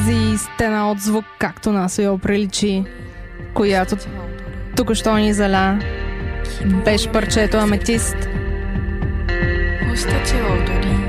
тази стена от звук, както нас я приличи, която току-що ни заля, беше парчето Аметист. 星たちは踊り